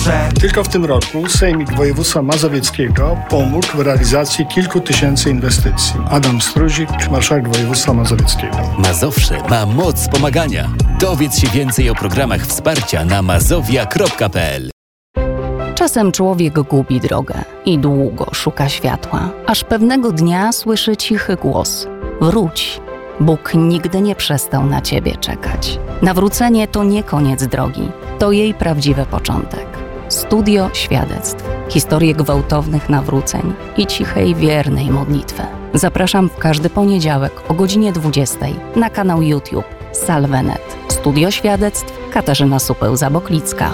pomoże. Tylko w tym roku Sejmik Województwa Mazowieckiego pomógł w realizacji kilku tysięcy inwestycji. Adam Struzik, marszałek województwa mazowieckiego. Mazowsze ma moc pomagania. Dowiedz się więcej o programach wsparcia na mazowia.pl. Czasem człowiek gubi drogę i długo szuka światła, aż pewnego dnia słyszy cichy głos: wróć, Bóg nigdy nie przestał na ciebie czekać. Nawrócenie to nie koniec drogi, to jej prawdziwy początek. Studio świadectw, historie gwałtownych nawróceń i cichej, wiernej modlitwy. Zapraszam w każdy poniedziałek o godzinie 20 na kanał YouTube Salvenet. Studio świadectw, Katarzyna Supeł-Zaboklicka.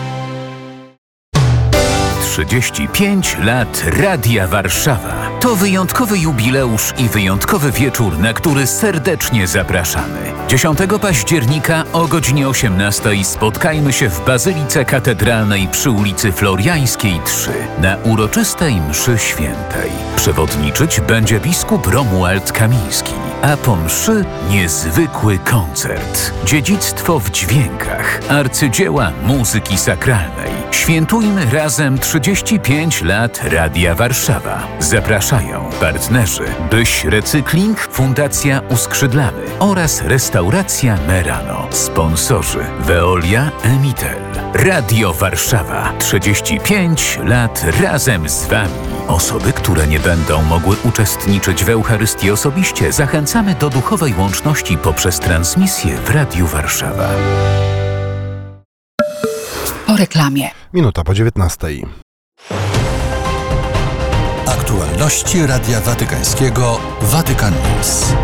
35 lat Radia Warszawa. To wyjątkowy jubileusz i wyjątkowy wieczór, na który serdecznie zapraszamy. 10 października o godzinie 18 spotkajmy się w Bazylice Katedralnej przy ulicy Floriańskiej 3 na uroczystej mszy świętej. Przewodniczyć będzie biskup Romuald Kamiński, a po mszy niezwykły koncert. Dziedzictwo w dźwiękach, arcydzieła muzyki sakralnej. Świętujmy razem 35 lat Radia Warszawa. Zapraszają partnerzy Byś Recykling, Fundacja Uskrzydlamy oraz Restauracja Merano. Sponsorzy Veolia, Emitel. Radio Warszawa. 35 lat razem z Wami. Osoby, które nie będą mogły uczestniczyć w Eucharystii osobiście, zachęcamy do duchowej łączności poprzez transmisję w Radiu Warszawa. Po reklamie. Minuta po 19. Aktualności Radia Watykańskiego Vatican News.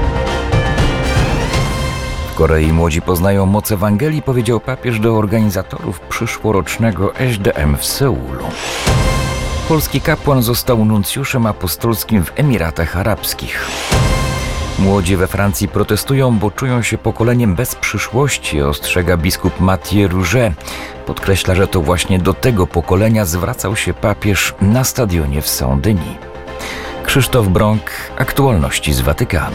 W Korei młodzi poznają moc Ewangelii, powiedział papież do organizatorów przyszłorocznego SDM w Seulu. Polski kapłan został nuncjuszem apostolskim w Emiratach Arabskich. Młodzi we Francji protestują, bo czują się pokoleniem bez przyszłości, ostrzega biskup Mathieu Rouget. Podkreśla, że to właśnie do tego pokolenia zwracał się papież na stadionie w Saint-Denis. Krzysztof Brąk, aktualności z Watykanu.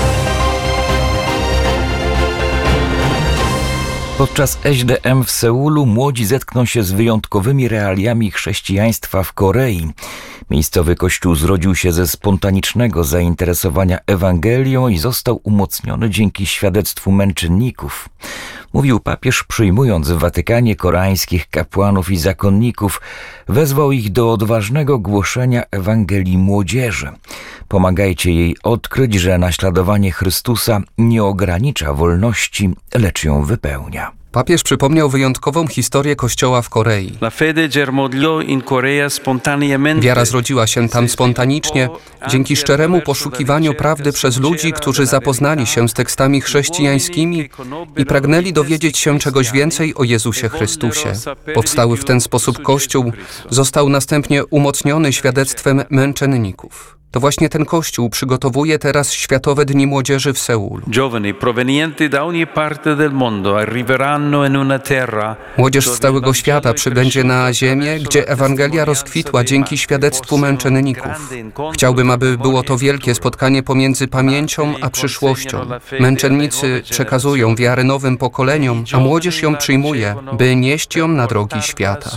Podczas SDM w Seulu młodzi zetkną się z wyjątkowymi realiami chrześcijaństwa w Korei. Miejscowy kościół zrodził się ze spontanicznego zainteresowania Ewangelią i został umocniony dzięki świadectwu męczenników. Mówił papież, przyjmując w Watykanie koreańskich kapłanów i zakonników, wezwał ich do odważnego głoszenia Ewangelii młodzieży. Pomagajcie jej odkryć, że naśladowanie Chrystusa nie ogranicza wolności, lecz ją wypełnia. Papież przypomniał wyjątkową historię Kościoła w Korei. Wiara zrodziła się tam spontanicznie, dzięki szczeremu poszukiwaniu prawdy przez ludzi, którzy zapoznali się z tekstami chrześcijańskimi i pragnęli dowiedzieć się czegoś więcej o Jezusie Chrystusie. Powstały w ten sposób Kościół został następnie umocniony świadectwem męczenników. To właśnie ten kościół przygotowuje teraz Światowe Dni Młodzieży w Seulu. Młodzież z całego świata przybędzie na ziemię, gdzie Ewangelia rozkwitła dzięki świadectwu męczenników. Chciałbym, aby było to wielkie spotkanie pomiędzy pamięcią a przyszłością. Męczennicy przekazują wiarę nowym pokoleniom, a młodzież ją przyjmuje, by nieść ją na drogi świata.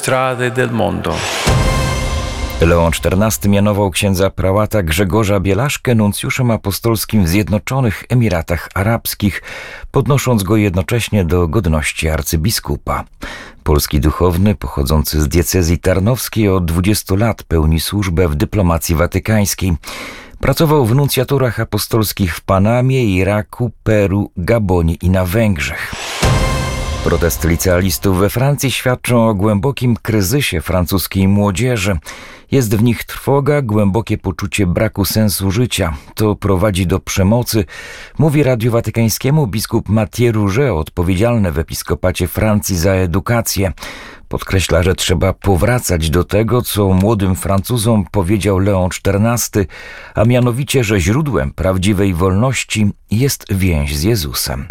Leon XIV mianował księdza prałata Grzegorza Bielaszkę nuncjuszem apostolskim w Zjednoczonych Emiratach Arabskich, podnosząc go jednocześnie do godności arcybiskupa. Polski duchowny, pochodzący z diecezji tarnowskiej, od 20 lat pełni służbę w dyplomacji watykańskiej. Pracował w nuncjaturach apostolskich w Panamie, Iraku, Peru, Gabonie i na Węgrzech. Protesty licealistów we Francji świadczą o głębokim kryzysie francuskiej młodzieży. Jest w nich trwoga, głębokie poczucie braku sensu życia. To prowadzi do przemocy, mówi Radiu Watykańskiemu biskup Mathieu Rouget, odpowiedzialny w episkopacie Francji za edukację. Podkreśla, że trzeba powracać do tego, co młodym Francuzom powiedział Leon XIV, a mianowicie, że źródłem prawdziwej wolności jest więź z Jezusem.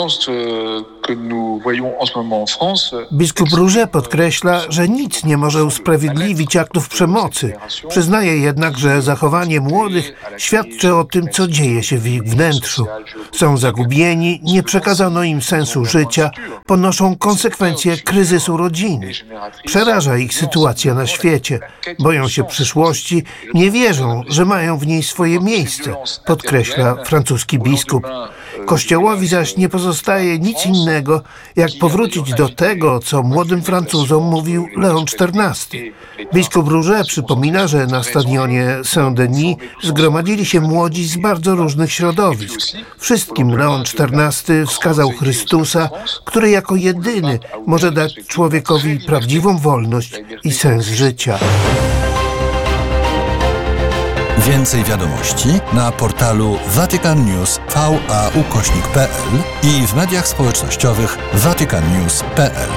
Biskup Rouget podkreśla, że nic nie może usprawiedliwić aktów przemocy. Przyznaje jednak, że zachowanie młodych świadczy o tym, co dzieje się w ich wnętrzu. Są zagubieni, nie przekazano im sensu życia, ponoszą konsekwencje kryzysu rodziny. Przeraża ich sytuacja na świecie. Boją się przyszłości, nie wierzą, że mają w niej swoje miejsce, podkreśla francuski biskup. Kościołowi zaś nie pozostaje nic innego, jak powrócić do tego, co młodym Francuzom mówił Leon XIV. Biskup Rouget przypomina, że na stadionie Saint-Denis zgromadzili się młodzi z bardzo różnych środowisk. Wszystkim Leon XIV wskazał Chrystusa, który jako jedyny może dać człowiekowi prawdziwą wolność i sens życia. Więcej wiadomości na portalu vaticannews.va/pl i w mediach społecznościowych vaticannews.pl.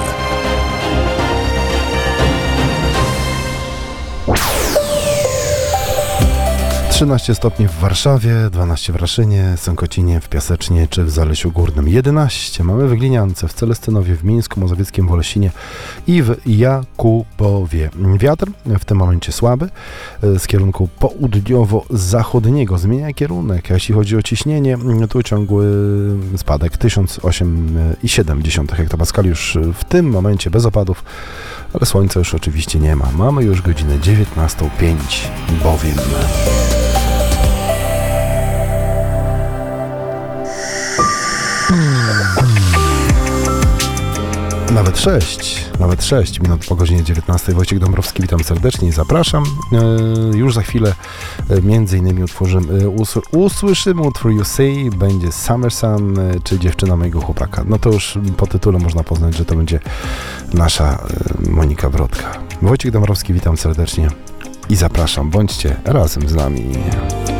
13 stopni w Warszawie, 12 w Raszynie, Sękocinie, w Piasecznie czy w Zalesiu Górnym. 11 mamy w Gliniance, w Celestynowie, w Mińsku Mazowieckim, w Olesinie i w Jakubowie. Wiatr w tym momencie słaby, z kierunku południowo-zachodniego zmienia kierunek. A jeśli chodzi o ciśnienie, tu ciągły spadek 1008,7 hektopaskali już w tym momencie bez opadów, ale słońca już oczywiście nie ma. Mamy już godzinę 19:05 bowiem. Nawet 6 minut po godzinie 19. Wojciech Dąbrowski, witam serdecznie i zapraszam. Już za chwilę między innymi usłyszymy utwór You Say, będzie Summer Sun, czy Dziewczyna mojego chłopaka. No to już po tytule można poznać, że to będzie nasza Monika Brodka. Wojciech Dąbrowski, witam serdecznie i zapraszam. Bądźcie razem z nami.